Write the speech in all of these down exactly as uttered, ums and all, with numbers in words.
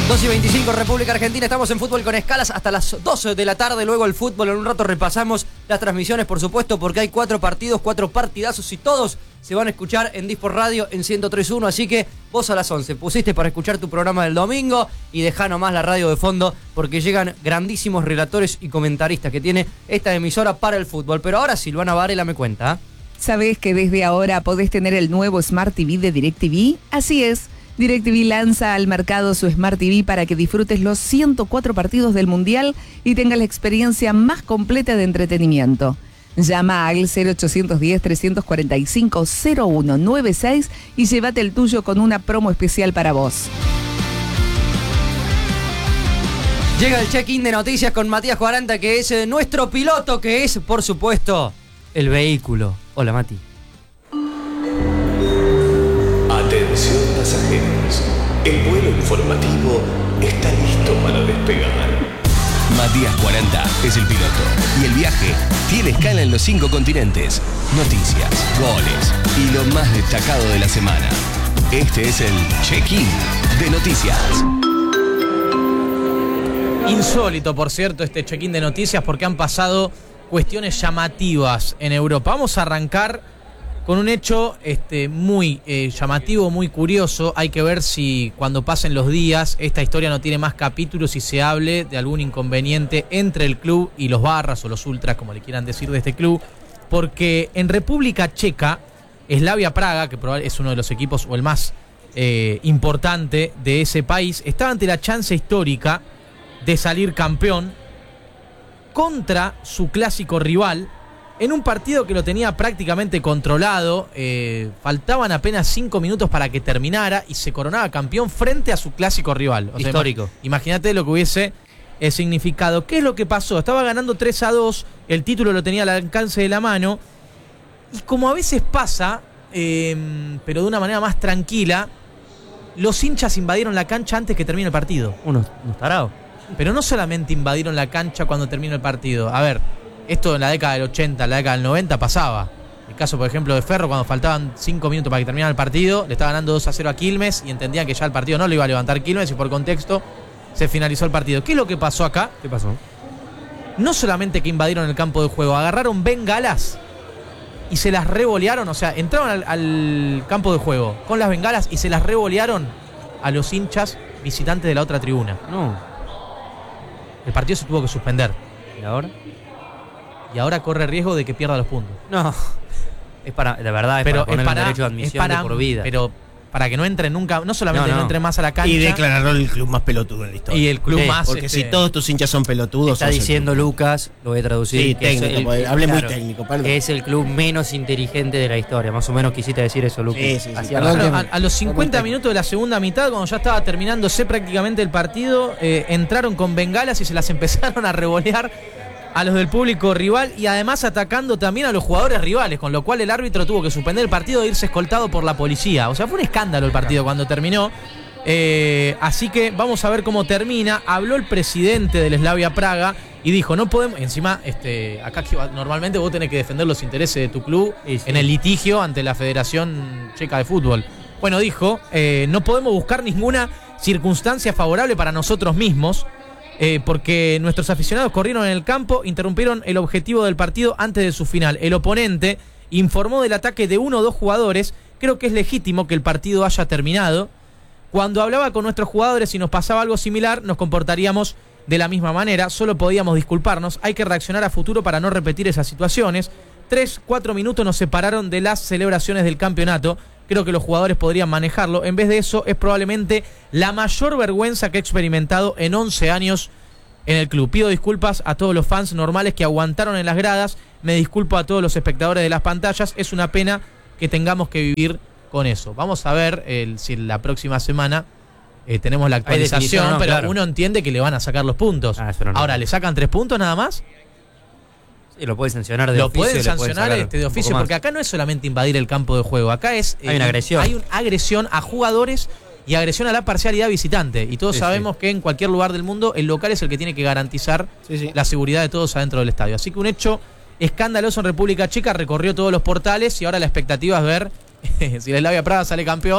dos y veinticinco, República Argentina. Estamos en Fútbol con Escalas hasta las doce de la tarde. Luego el fútbol. En un rato repasamos las transmisiones, por supuesto, porque hay cuatro partidos, cuatro partidazos y todos se van a escuchar en Disport Radio en ciento tres punto uno. Así que vos a las once pusiste para escuchar tu programa del domingo y dejá nomás la radio de fondo porque llegan grandísimos relatores y comentaristas que tiene esta emisora para el fútbol. Pero ahora Silvana Varela me cuenta. ¿Sabés que desde ahora podés tener el nuevo Smart T V de DirecTV? Así es. DirecTV lanza al mercado su Smart T V para que disfrutes los ciento cuatro partidos del Mundial y tengas la experiencia más completa de entretenimiento. Llama al cero ochocientos diez, trescientos cuarenta y cinco, cero uno noventa y seis y llévate el tuyo con una promo especial para vos. Llega el check-in de noticias con Matías cuarenta, que es eh, nuestro piloto, que es, por supuesto, el vehículo. Hola, Mati. Atención pasajeros, el vuelo informativo está listo para despegar. Matías cuarenta es el piloto y el viaje tiene escala en los cinco continentes. Noticias, goles y lo más destacado de la semana. Este es el check-in de noticias. Insólito, por cierto, este check-in de noticias porque han pasado cuestiones llamativas en Europa. Vamos a arrancar con un hecho este, muy eh, llamativo, muy curioso. Hay que ver si cuando pasen los días esta historia no tiene más capítulos y se hable de algún inconveniente entre el club y los barras o los ultras, como le quieran decir, de este club. Porque en República Checa, Slavia Praga, que probablemente es uno de los equipos o el más eh, importante de ese país, estaba ante la chance histórica de salir campeón contra su clásico rival, en un partido que lo tenía prácticamente controlado. Eh, faltaban apenas cinco minutos para que terminara y se coronaba campeón frente a su clásico rival. O sea, histórico. Imagínate lo que hubiese eh, significado. ¿Qué es lo que pasó? Estaba ganando tres a dos, el título lo tenía al alcance de la mano, y como a veces pasa, eh, pero de una manera más tranquila, los hinchas invadieron la cancha antes que termine el partido. Unos, unos tarados. Pero no solamente invadieron la cancha cuando terminó el partido. A ver, esto en la década del ochenta, en la década del noventa pasaba. El caso, por ejemplo, de Ferro, cuando faltaban cinco minutos para que terminara el partido, le estaba ganando dos a cero a Quilmes y entendían que ya el partido no lo iba a levantar Quilmes y por contexto se finalizó el partido. ¿Qué es lo que pasó acá? ¿Qué pasó? No solamente que invadieron el campo de juego, agarraron bengalas y se las revolearon. O sea, entraron al, al campo de juego con las bengalas y se las revolearon a los hinchas visitantes de la otra tribuna. No. El partido se tuvo que suspender. ¿Y ahora? Y ahora corre riesgo de que pierda los puntos. No. Es para, de verdad, es pero para poner es para, un derecho de admisión para, de por vida. Pero para que no entren nunca, no solamente no, no. no entren más a la cancha. Y declararlo el club más pelotudo en la historia. Y el club sí, más. Porque este, si todos tus hinchas son pelotudos. Está diciendo Lucas, lo voy a traducir. Sí, que técnico, es el, hablé claro, muy técnico, perdón. Es el club menos inteligente de la historia. Más o menos quisiste decir eso, Lucas. Sí, sí, sí. Hacia Perdón, abajo. a, a los cincuenta minutos de la segunda mitad, cuando ya estaba terminándose prácticamente el partido, eh, entraron con bengalas y se las empezaron a revolear a los del público rival y además atacando también a los jugadores rivales, con lo cual el árbitro tuvo que suspender el partido e irse escoltado por la policía. O sea, fue un escándalo el partido cuando terminó. Eh, así que vamos a ver cómo termina. Habló el presidente del Slavia Praga y dijo, no podemos, encima, este, acá que normalmente vos tenés que defender los intereses de tu club sí, sí. en el litigio ante la Federación Checa de Fútbol. Bueno, dijo, eh, no podemos buscar ninguna circunstancia favorable para nosotros mismos, Eh, porque nuestros aficionados corrieron en el campo, interrumpieron el objetivo del partido antes de su final. El oponente informó del ataque de uno o dos jugadores. Creo que es legítimo que el partido haya terminado. Cuando hablaba con nuestros jugadores y nos pasaba algo similar, nos comportaríamos de la misma manera. Solo podíamos disculparnos. Hay que reaccionar a futuro para no repetir esas situaciones. Tres, cuatro minutos nos separaron de las celebraciones del campeonato. Creo que los jugadores podrían manejarlo. En vez de eso, es probablemente la mayor vergüenza que he experimentado en once años en el club. Pido disculpas a todos los fans normales que aguantaron en las gradas. Me disculpo a todos los espectadores de las pantallas. Es una pena que tengamos que vivir con eso. Vamos a ver el, si la próxima semana eh, tenemos la actualización, no, pero claro. Uno entiende que le van a sacar los puntos. Ah, no, Ahora, ¿le sacan tres puntos nada más? Sí, lo puede sancionar de lo oficio. Pueden le sancionar puede este de oficio, porque acá no es solamente invadir el campo de juego, acá es... Hay eh, una agresión. Hay una agresión a jugadores y agresión a la parcialidad visitante. Y todos sí, sabemos sí. que en cualquier lugar del mundo el local es el que tiene que garantizar sí, sí. la seguridad de todos adentro del estadio. Así que un hecho escandaloso en República Checa, recorrió todos los portales y ahora la expectativa es ver si el Slavia Praga sale campeón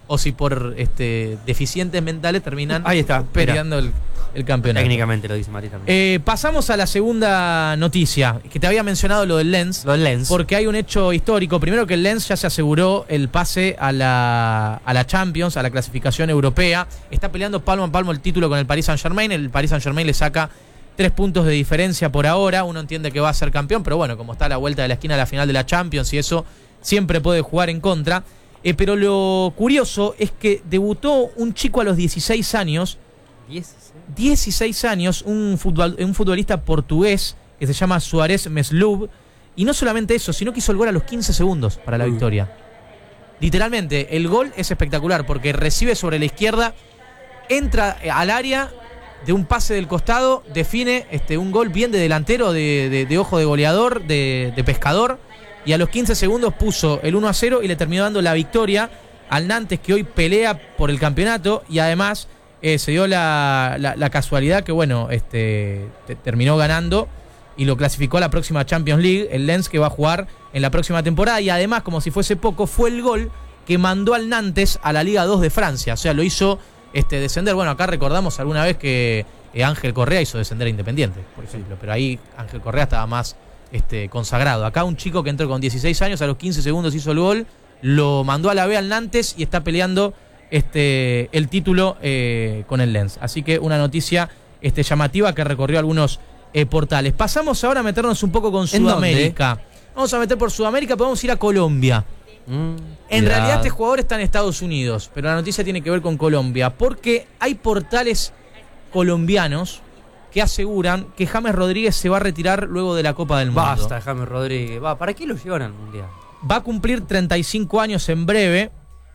o si por este, deficientes mentales terminan Ahí está, peleando el, el campeonato. Técnicamente lo dice Mati también. Eh, pasamos a la segunda noticia, que te había mencionado lo del Lens. Lo del Lens. Porque hay un hecho histórico. Primero que el Lens ya se aseguró el pase a la, a la Champions, a la clasificación europea. Está peleando palmo a palmo el título con el Paris Saint-Germain. El Paris Saint-Germain le saca tres puntos de diferencia por ahora. Uno entiende que va a ser campeón, pero bueno, como está a la vuelta de la esquina de la final de la Champions y eso, siempre puede jugar en contra. Eh, pero lo curioso es que debutó un chico a los dieciséis años. dieciséis. dieciséis años, un, futbol, un futbolista portugués que se llama Suárez Meslub. Y no solamente eso, sino que hizo el gol a los quince segundos para la Uy. victoria. Literalmente, el gol es espectacular porque recibe sobre la izquierda, entra al área de un pase del costado, define este, un gol bien de delantero, de, de, de ojo de goleador, de, de pescador. Y a los quince segundos puso el uno a cero y le terminó dando la victoria al Nantes, que hoy pelea por el campeonato. Y además eh, se dio la, la, la casualidad que, bueno, este, te, terminó ganando y lo clasificó a la próxima Champions League, el Lens, que va a jugar en la próxima temporada. Y además, como si fuese poco, fue el gol que mandó al Nantes a la Liga dos de Francia. O sea, lo hizo este, descender. Bueno, acá recordamos alguna vez que eh, Ángel Correa hizo descender a Independiente, por ejemplo. Pero ahí Ángel Correa estaba más este, consagrado. Acá un chico que entró con dieciséis años, a los quince segundos hizo el gol, lo mandó a la B al Nantes y está peleando este, el título eh, con el Lens. Así que una noticia este, llamativa que recorrió algunos eh, portales. Pasamos ahora a meternos un poco con Sudamérica. Vamos a meter por Sudamérica, podemos ir a Colombia. Mm, en cuidado. realidad este jugador está en Estados Unidos, pero la noticia tiene que ver con Colombia, porque hay portales colombianos que aseguran que James Rodríguez se va a retirar luego de la Copa del Mundo. Basta, James Rodríguez. Va, ¿para qué lo llevan al Mundial? Va a cumplir treinta y cinco años en breve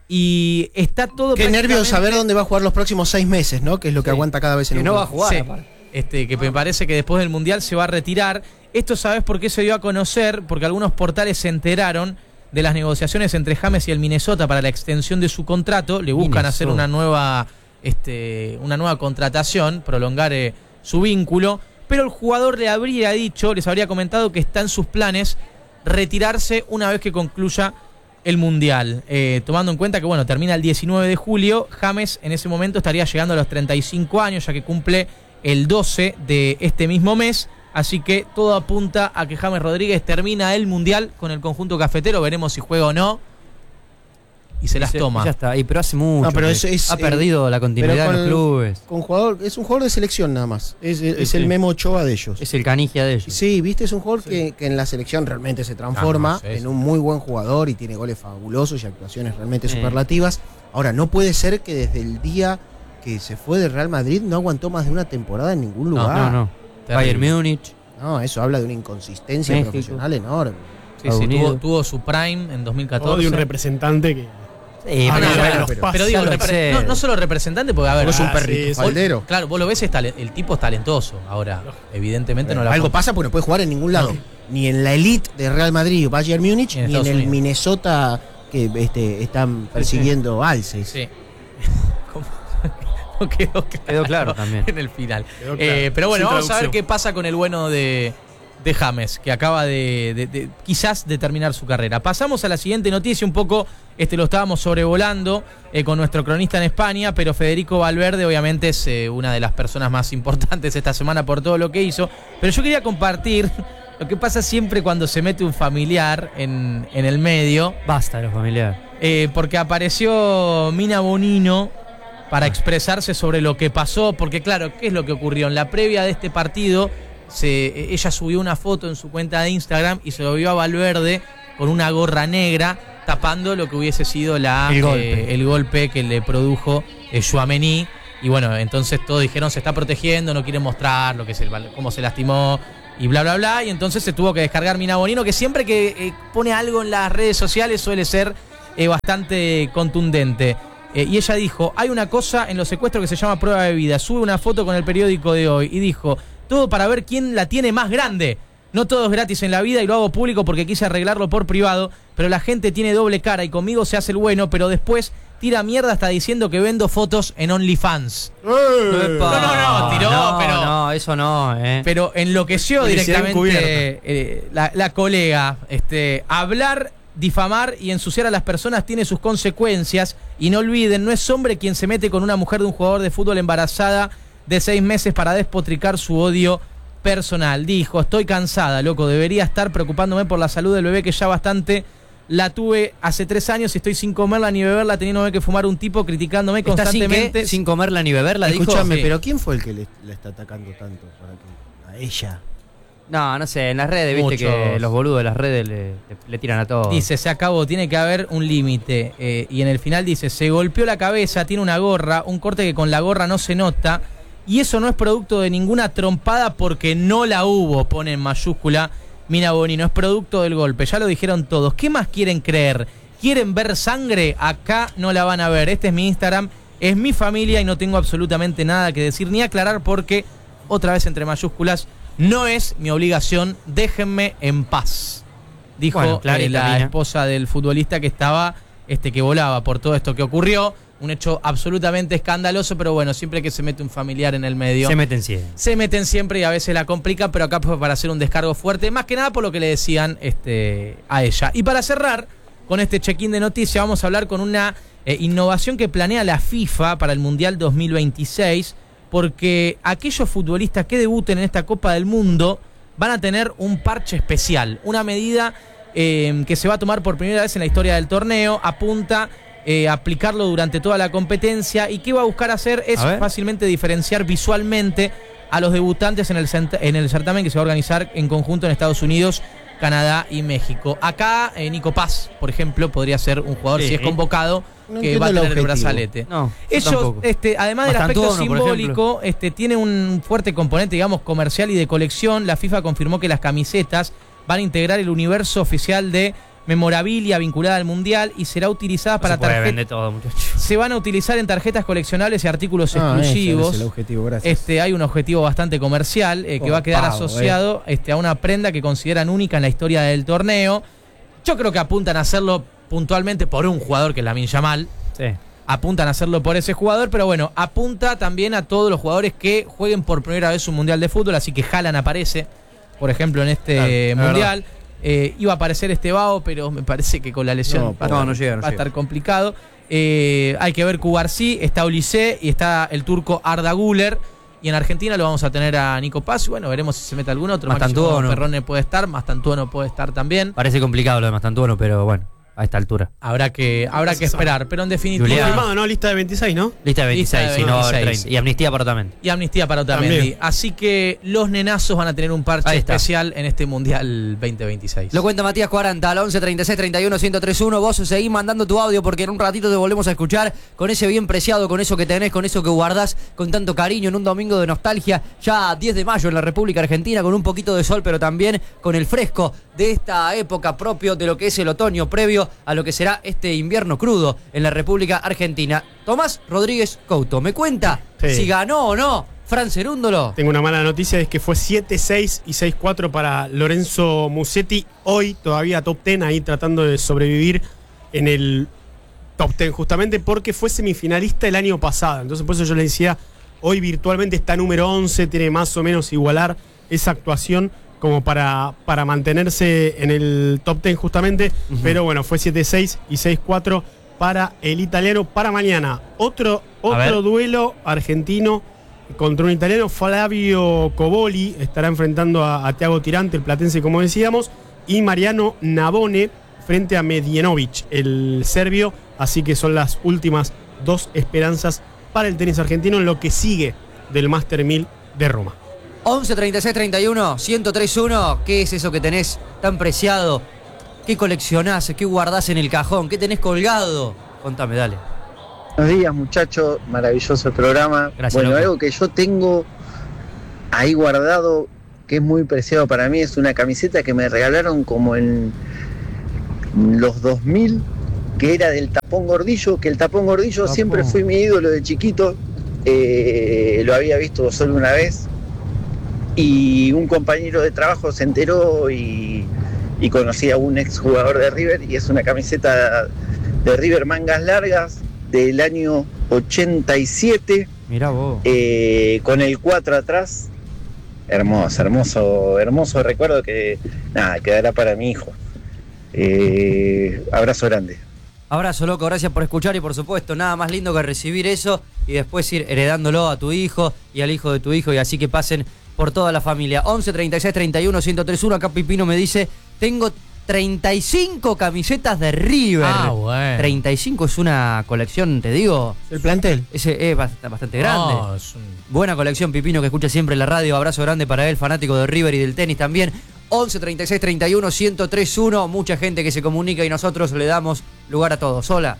y está todo Qué nervio prácticamente- saber dónde va a jugar los próximos seis meses, ¿no? Que es lo que Sí. aguanta cada vez en Que un no club. va a jugar. Sí, aparte. este, que me parece que después del Mundial se va a retirar. Esto, ¿sabes por qué se dio a conocer? Porque algunos portales se enteraron de las negociaciones entre James y el Minnesota para la extensión de su contrato. Le buscan Minnesota. hacer una nueva, este, una nueva contratación, prolongar eh, su vínculo. Pero el jugador le habría dicho, les habría comentado que está en sus planes retirarse una vez que concluya el Mundial. Eh, tomando en cuenta que, bueno, termina el diecinueve de julio, James en ese momento estaría llegando a los treinta y cinco años, ya que cumple el doce de este mismo mes. Así que todo apunta a que James Rodríguez termina el Mundial con el conjunto cafetero. Veremos si juega o no. Y se las Y toma. Ya está. Y pero hace mucho. No, pero que es- es- ha perdido la continuidad Pero en los con- clubes. Con jugador, es un jugador de selección nada más. Es, es- Sí, es sí. el Memo Ochoa de ellos. Es el canigia de ellos. Sí, viste, es un jugador que, que en la selección realmente se transforma Ah, no, sí, sí. en un muy buen jugador y tiene goles fabulosos y actuaciones realmente Sí. superlativas. Ahora, no puede ser que desde el día que se fue del Real Madrid no aguantó más de una temporada en ningún No, lugar. no, no. Terrible. Bayern Múnich. No, eso habla de una inconsistencia México. profesional enorme. Sí, Estados sí, tuvo, Unidos. tuvo su prime en dos mil O catorce. de un representante que. Sí, Ah, pero no, ya- bueno, los pero- pases. Pero digo, Ya lo repre- sé. no, no solo representante, porque a ver, Porque es un Ah, perrito sí, sí. faldero. claro, vos lo ves, es tale- el tipo es talentoso. Ahora, evidentemente no la Algo pasa porque no puede jugar en ningún lado. Ni en la elite de Real Madrid o Bayern Múnich, Ni en ni en Estados el Unidos. Minnesota que este, están persiguiendo alces. Sí. ¿Cómo? No quedó claro, Quedó claro también. en el final. Quedó claro. Eh, pero bueno, Sin vamos a ver traducción. qué pasa con el bueno de, de James, que acaba de, de- de quizás de terminar su carrera. Pasamos a la siguiente noticia, un poco este lo estábamos sobrevolando eh, con nuestro cronista en España, pero Federico Valverde obviamente es eh, una de las personas más importantes esta semana por todo lo que hizo. Pero yo quería compartir lo que pasa siempre cuando se mete un familiar en, en el medio. Basta de los familiares. Eh, porque apareció Mina Bonino para expresarse sobre lo que pasó, porque claro, ¿qué es lo que ocurrió? En la previa de este partido, se, ella subió una foto en su cuenta de Instagram y se lo vio a Valverde con una gorra negra tapando lo que hubiese sido la, El golpe. eh, el golpe que le produjo eh, Tchouaméni. Y bueno, entonces todos dijeron se está protegiendo, no quiere mostrar lo que es el, cómo se lastimó y bla bla bla. Y entonces se tuvo que descargar Mina Bonino, que siempre que eh, pone algo en las redes sociales suele ser eh, bastante contundente. Eh, y ella dijo, hay una cosa en los secuestros que se llama prueba de vida. Sube una foto con el periódico de hoy y dijo, todo para ver quién la tiene más grande. No todo es gratis en la vida y lo hago público porque quise arreglarlo por privado, pero la gente tiene doble cara y conmigo se hace el bueno, pero después tira mierda hasta diciendo que vendo fotos en OnlyFans. Epa. No, no, no, tiró, no, pero- No, eso no, eh. Pero enloqueció Publicidad directamente encubierta. eh, la, la colega. Este, hablar difamar y ensuciar a las personas tiene sus consecuencias. Y no olviden, no es hombre quien se mete con una mujer de un jugador de fútbol embarazada de seis meses para despotricar su odio personal. Dijo, estoy cansada, loco, debería estar preocupándome por la salud del bebé que ya bastante la tuve hace tres años y estoy sin comerla ni beberla, teniéndome que fumar un tipo criticándome ¿Está constantemente. Sin, sin comerla ni beberla, dijo. Escúchame, Sí. pero ¿quién fue el que le, le está atacando tanto? Para que, a ella. No, no sé, en las redes, viste Muchos. que los boludos de las redes le, le, le tiran a todo. Dice, se acabó, tiene que haber un límite. Eh, y en el final dice, se golpeó la cabeza, tiene una gorra, un corte que con la gorra no se nota. Y eso no es producto de ninguna trompada porque no la hubo, pone en mayúscula Mina Bonino. Es producto del golpe, ya lo dijeron todos. ¿Qué más quieren creer? ¿Quieren ver sangre? Acá no la van a ver. Este es mi Instagram, es mi familia y no tengo absolutamente nada que decir ni aclarar porque, otra vez entre mayúsculas, no es mi obligación, déjenme en paz. Dijo Bueno, eh, clarita, la Mina. esposa del futbolista que estaba, este que volaba por todo esto que ocurrió. Un hecho absolutamente escandaloso, pero bueno, siempre que se mete un familiar en el medio, Se meten cien. se meten siempre y a veces la complican, pero acá fue para hacer un descargo fuerte, más que nada por lo que le decían este, a ella. Y para cerrar con este check-in de noticias, vamos a hablar con una eh, innovación que planea la FIFA para el Mundial dos mil veintiséis, porque aquellos futbolistas que debuten en esta Copa del Mundo van a tener un parche especial, una medida eh, que se va a tomar por primera vez en la historia del torneo, apunta eh, a aplicarlo durante toda la competencia y qué va a buscar hacer es A ver. fácilmente diferenciar visualmente a los debutantes en el, cent- en el certamen que se va a organizar en conjunto en Estados Unidos, Canadá y México. Acá eh, Nico Paz, por ejemplo, podría ser un jugador, Sí. si es convocado, No que entiendo va a el tener el objetivo. brazalete. No, yo Ellos, tampoco. este, además del aspecto Mastantuono, por simbólico, este, tiene un fuerte componente, digamos, comercial y de colección. La FIFA confirmó que las camisetas van a integrar el universo oficial de memorabilia vinculada al Mundial y será utilizada No para se puede tarjetas. vender todo, muchachos. Se van a utilizar en tarjetas coleccionables y artículos Ah, exclusivos. ese es el objetivo, gracias. Este, hay un objetivo bastante comercial eh, que Oh, va a quedar pavo, asociado este, a una prenda que consideran única en la historia del torneo. Yo creo que apuntan a hacerlo puntualmente por un jugador que es Lamine Yamal. Sí. Apuntan a hacerlo por ese jugador, pero bueno, apunta también a todos los jugadores que jueguen por primera vez un Mundial de Fútbol, así que Haaland aparece, por ejemplo, en este Claro, es Mundial. Eh, iba a aparecer Estebao, pero me parece que con la lesión No, va, a no, estar- no llega, no va a llega. estar complicado. Eh, hay que ver Cubarsí, está Olise y está el turco Arda Güler. Y en Argentina lo vamos a tener a Nico Paz. Y bueno, veremos si se mete algún otro. Mastantuono. Máximo Perrone puede estar, Mastantuono puede estar también. Parece complicado lo de Mastantuono, pero bueno, a esta altura. Habrá que, habrá que esperar, pero en definitiva. Julián. Confirmado, ¿no? Lista de veintiséis, ¿no? Lista de Lista veintiséis, de si no va a haber veintiséis. treinta. Y amnistía para Otamendi. Y amnistía para Otamendi. También. Así que los nenazos van a tener un parche Ahí está. especial en este Mundial veinte veintiséis. Lo cuenta Matías cuarenta al once treinta y seis treinta y uno ciento treinta y uno. Vos seguís mandando tu audio porque en un ratito te volvemos a escuchar con ese bien preciado, con eso que tenés, con eso que guardás con tanto cariño en un domingo de nostalgia. Ya diez de mayo en la República Argentina, con un poquito de sol, pero también con el fresco de esta época propio de lo que es el otoño previo a lo que será este invierno crudo en la República Argentina. Tomás Rodríguez Couto, ¿me cuenta Sí. si ganó o no Fran Cerúndolo? Tengo una mala noticia, es que fue siete seis y seis cuatro para Lorenzo Musetti. Hoy todavía top diez, ahí tratando de sobrevivir en el top diez, justamente porque fue semifinalista el año pasado. Entonces por eso yo le decía, hoy virtualmente está número once, tiene más o menos igualar esa actuación como para, para mantenerse en el top diez justamente. Uh-huh. Pero bueno, fue siete seis y seis cuatro para el italiano. Para mañana, otro, otro duelo argentino contra un italiano. Flavio Coboli estará enfrentando a, a Thiago Tirante, el platense, como decíamos, y Mariano Navone frente a Medjenovic, el serbio. Así que son las últimas dos esperanzas para el tenis argentino en lo que sigue del Master mil de Roma. once treinta y seis treinta y uno ciento treinta y uno. ¿Qué es eso que tenés tan preciado? ¿Qué coleccionás? ¿Qué guardás en el cajón? ¿Qué tenés colgado? Contame, dale. Buenos días, muchachos, maravilloso programa. Gracias, bueno, loco. algo que yo tengo ahí guardado, que es muy preciado para mí, es una camiseta que me regalaron como en los dos mil, que era del Tapón Gordillo, que el Tapón Gordillo Tapón. siempre fue mi ídolo de chiquito. Eh, lo había visto solo una vez y un compañero de trabajo se enteró y, y conocí a un ex jugador de River, y es una camiseta de River mangas largas del año ochenta y siete, Mirá vos. eh, con el cuatro atrás. Hermoso, hermoso, hermoso recuerdo que nada, quedará para mi hijo. Eh, abrazo grande. Abrazo, loco, gracias por escuchar y por supuesto, nada más lindo que recibir eso y después ir heredándolo a tu hijo y al hijo de tu hijo y así que pasen por toda la familia. once, treinta y seis, treinta y uno, ciento tres uno, acá Pipino me dice, tengo treinta y cinco camisetas de River. Ah, bueno. treinta y cinco es una colección, te digo. ¿El plantel? Ese es bastante, bastante grande. No, es un- Buena colección, Pipino, que escucha siempre la radio. Abrazo grande para él, fanático de River y del tenis también. once, treinta y seis, treinta y uno, ciento tres uno. Mucha gente que se comunica y nosotros le damos lugar a todos. Hola.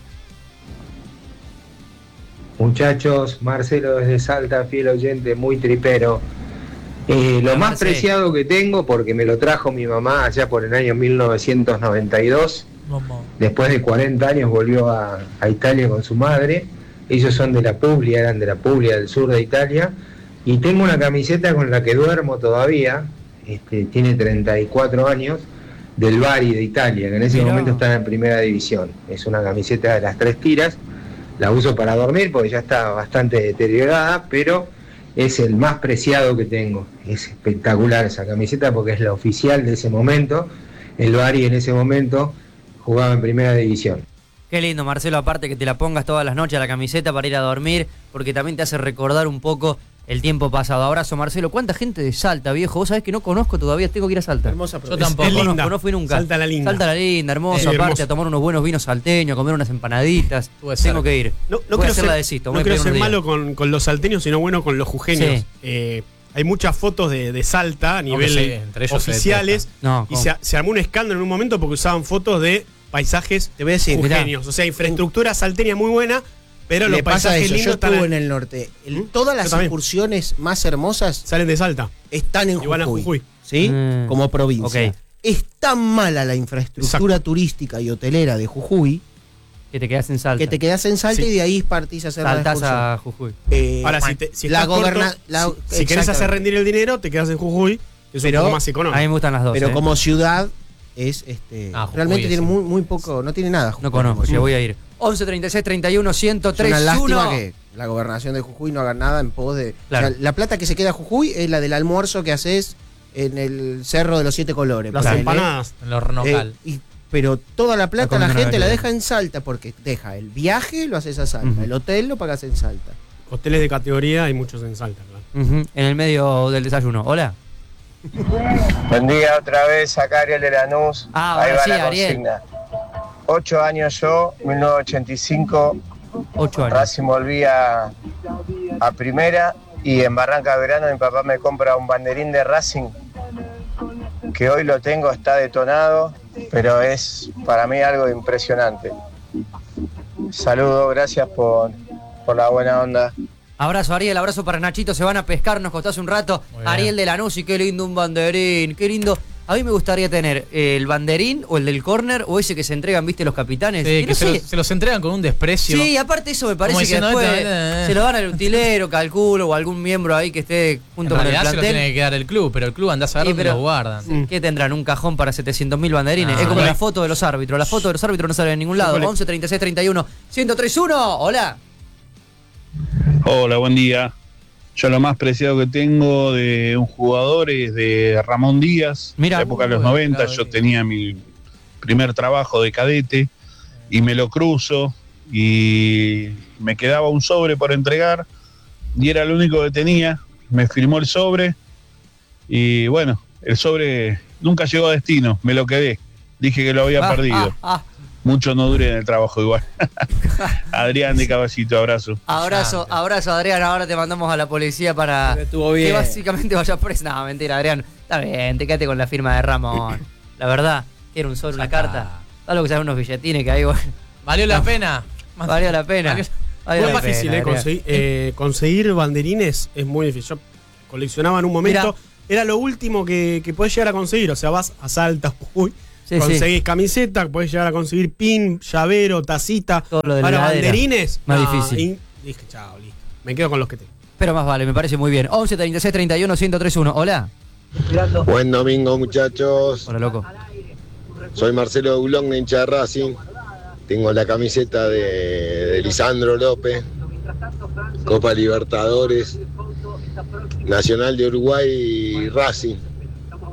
Muchachos, Marcelo desde Salta, fiel oyente, muy tripero. Eh, lo Hola, más Marce. preciado que tengo, porque me lo trajo mi mamá allá por el año mil novecientos noventa y dos, después de cuarenta años volvió a, a Italia con su madre. Ellos son de la Puglia, eran de la Puglia del sur de Italia. Y tengo una camiseta con la que duermo todavía, este, tiene treinta y cuatro años, del Bari de Italia, que en ese Mirá. momento está en primera división. Es una camiseta de las tres tiras, la uso para dormir porque ya está bastante deteriorada, pero es el más preciado que tengo. Es espectacular esa camiseta porque es la oficial de ese momento. El Bari en ese momento jugaba en primera división. Qué lindo, Marcelo, aparte que te la pongas todas las noches a la camiseta para ir a dormir, porque también te hace recordar un poco el tiempo pasado. Abrazo, Marcelo. ¿Cuánta gente de Salta, viejo? Vos sabés que no conozco todavía, tengo que ir a Salta. Hermosa Yo provincia. tampoco. Es No linda. conozco, no fui nunca. Salta la linda. Salta la linda, hermoso, Sí, aparte hermoso. a tomar unos buenos vinos salteños, a comer unas empanaditas. Estuve Tengo cerca. que ir. No, no Voy a quiero hacer ser, la de Sisto, no voy a quiero pedir ser unos malo días. con, con los salteños, sino bueno con los jujeños. Sí. Eh, hay muchas fotos de, de Salta a nivel sí, entre ellos se oficiales. No, y ¿cómo? se, se armó un escándalo en un momento porque usaban fotos de paisajes Te voy a decir, mirá, jujeños. O sea, infraestructura salteña muy buena, pero los le pasa paisajes eso. Yo lindos están estuve en- en el norte. El- ¿Mm? todas Yo las también. excursiones más hermosas salen de Salta. están en Y van a Jujuy. Jujuy. ¿Sí? Mm. Como provincia. Ok. Es tan mala la infraestructura turística y hotelera de Jujuy Que te quedas en Salta. que te quedás en Salta Sí. y de ahí partís a hacer la Saltás excursión. a Jujuy. Eh, Ahora, si, te, si la estás corto, goberna- la- si, si querés hacer exactamente. rendir el dinero, te quedas en Jujuy, que es Pero- un poco más A económico. mí me gustan las dos. pero eh. como ciudad es este Ah, Jujuy realmente es tiene un- muy, muy poco, no tiene nada. Jujuy, No conozco, como ya ciudad. voy a ir. once, treinta y seis, treinta y uno, ciento Es tres una lástima uno. que la gobernación de Jujuy no haga nada en pos de. Claro. O sea, la plata que se queda a Jujuy es la del almuerzo que haces en el Cerro de los Siete Colores. Las ponele. empanadas. En los Ronocal. Eh, y- pero toda la plata La la comida gente la no deja en Salta porque deja el viaje, lo haces a Salta, Ujú. el hotel lo pagas en Salta. Hoteles de categoría hay muchos en Salta, claro. Ujú, en el medio del desayuno. Hola. Buen día otra vez, acá Ariel de Lanús. Ah, Ahí ahora va sí, la Ariel. consigna. Ocho años yo, mil novecientos ochenta y cinco, Ocho años. Racing volvía a primera y en Barranca Verano mi papá me compra un banderín de Racing que hoy lo tengo, está detonado, pero es para mí algo impresionante. Saludos, gracias por, por la buena onda. Abrazo, Ariel, abrazo para Nachito. Se van a pescar, nos costó hace un rato. Muy bien. Ariel de Lanús, y qué lindo un banderín, qué lindo. A mí me gustaría tener eh, el banderín o el del córner o ese que se entregan, viste, los capitanes. Sí, Y que no se, sé. los, se los entregan con un desprecio. Sí, aparte eso me parece Como que diciendo, después "Este, eh, eh". se lo dan al utilero, calculo, o algún miembro ahí que esté En junto con el realidad se lo plantel. tiene que quedar el club, pero el club anda a saber Sí, dónde pero- los guardan. ¿Qué tendrán? ¿Un cajón para setecientos mil banderines? Ah, es como sí. la foto de los árbitros. La foto de los árbitros no sale en ningún lado. Híjole. once, treinta y seis, treinta y uno, ciento tres uno. Hola. Hola, buen día. Yo lo más preciado que tengo de un jugador es de Ramón Díaz, Mirá. en la época de los Uy, noventa. claro, Yo sí. tenía mi primer trabajo de cadete y me lo cruzo y me quedaba un sobre por entregar y era lo único que tenía. Me firmó el sobre y bueno, el sobre nunca llegó a destino, me lo quedé. Dije que lo había Ah, perdido. ah, ah. Mucho no duré en el trabajo igual. Adrián de Caballito, abrazo. Abrazo, abrazo, Adrián. Ahora te mandamos a la policía para Pero estuvo que bien. básicamente vayas preso. No, mentira, Adrián. Está bien, te quedaste con la firma de Ramón. La verdad, quiero un sobre, una Ya está. carta. Algo que sean unos billetines que hay, bueno. ¿Valió la pena? Valió la pena. Valió- Valió Muy la difícil, pena, eh, Adrián. conseguir, eh, conseguir banderines es muy difícil. Yo coleccionaba en un momento, Mirá. era lo último que, que podés llegar a conseguir. O sea, vas a Salta, Jujuy, Sí, conseguís camiseta, podés llegar a conseguir pin, llavero, tacita. Todo lo de la Ahora, heladera. banderines, Más no, difícil. y dije, chao, listo. Me quedo con los que tengo. Pero más vale, me parece muy bien. once, treinta y seis, treinta y uno, ciento tres uno. Hola. Buen domingo, muchachos. Hola, loco. Soy Marcelo Bulón, hincha de Racing. Tengo la camiseta de, de Lisandro López, Copa Libertadores, Nacional de Uruguay y Racing.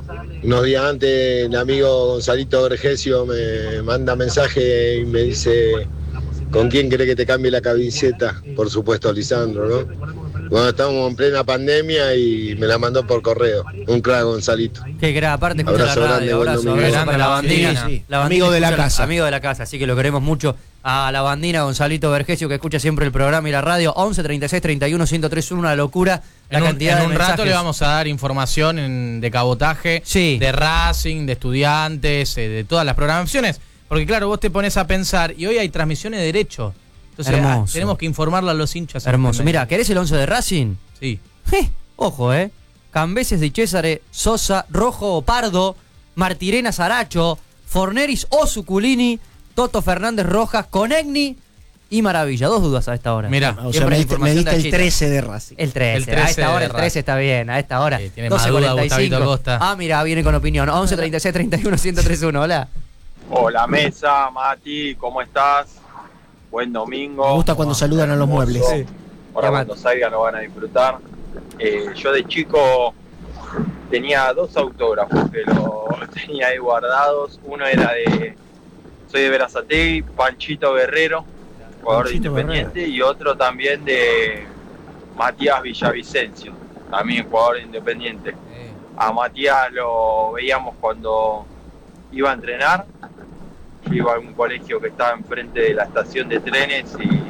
Unos días antes, el amigo Gonzalito Vergesio me manda mensaje y me dice: ¿con quién quiere que te cambie la camiseta? Por supuesto, Lisandro, ¿no? Bueno, estamos en plena pandemia y me la mandó por correo. Un crack, Gonzalito. Qué gran, aparte escucha Abrazo la radio, grande, buen abrazo, domingo. abrazo para la bandina. Sí, sí. La bandina Amigo de la escucha- casa. Amigo de la casa, así que lo queremos mucho. A la bandina Gonzalito Vergesio, que escucha siempre el programa y la radio. Once treinta y seis treinta y uno ciento tres uno, una locura. La En un, cantidad en un de rato mensajes. le vamos a dar información en- de cabotaje, Sí. de Racing, de Estudiantes, eh, de todas las programaciones. Porque claro, vos te pones a pensar y hoy hay transmisiones de derecho. Entonces Hermoso. ah, tenemos que informarle a los hinchas. Hermoso. Mira, ¿querés el once de Racing? Sí. Je, ojo, eh. Cambeses de Cesare, Sosa, Rojo o Pardo, Martirena Saracho, Forneris o Suculini, Toto Fernández Rojas, Conegni y Maravilla. Dos dudas a esta hora. Mira, O sea, Siempre me la diste, me información diste de el Chita. trece de Racing. El trece. El trece a esta hora de el trece Racing. está bien, a esta hora. Sí, tiene más duda doce cuarenta y cinco. Gustavito Costa. Ah, mira, viene con opinión. once treinta y seis treinta y uno ciento tres uno. Hola. Hola mesa, Mati, ¿cómo estás? Buen domingo. Me gusta cuando saludan a los muebles. Sí. Ahora cuando salgan lo van a disfrutar. Eh, yo de chico tenía dos autógrafos que lo tenía ahí guardados. Uno era de, soy de Berazategui, Panchito Guerrero, jugador Panchito de Independiente, y otro también de Matías Villavicencio, también jugador de Independiente. A Matías lo veíamos cuando iba a entrenar. Yo iba a un colegio que estaba enfrente de la estación de trenes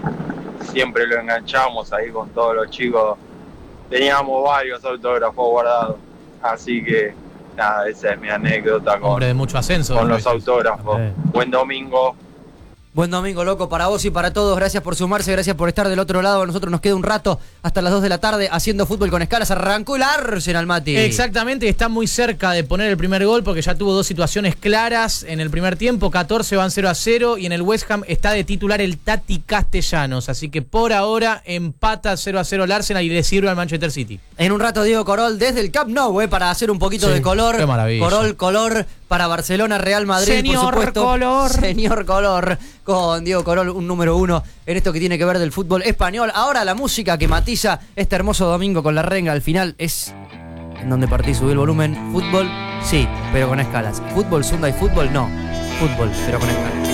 y siempre lo enganchamos ahí con todos los chicos. Teníamos varios autógrafos guardados. Así que, nada, esa es mi anécdota con, Hombre de mucho ascenso. con ¿no? los autógrafos. Hombre. Buen domingo. Buen domingo, loco, para vos y para todos. Gracias por sumarse, gracias por estar del otro lado. A nosotros nos queda un rato hasta las dos de la tarde haciendo fútbol con escalas. Arrancó el Arsenal, Mati. Exactamente, está muy cerca de poner el primer gol porque ya tuvo dos situaciones claras en el primer tiempo. catorce van cero a cero y en el West Ham está de titular el Tati Castellanos. Así que por ahora empata cero a cero el Arsenal y le sirve al Manchester City. En un rato Diego Corol desde el Camp Nou, eh, para hacer un poquito Sí, de color. qué maravilla. Corol, color para Barcelona, Real Madrid, Señor por supuesto. Color. Señor Color, con Diego Corol, un número uno en esto que tiene que ver del fútbol español. Ahora la música que matiza este hermoso domingo con la renga al final es en donde partí, subí el volumen. Fútbol, sí, pero con escalas. Fútbol, Sunday, fútbol, no. Fútbol, pero con escalas.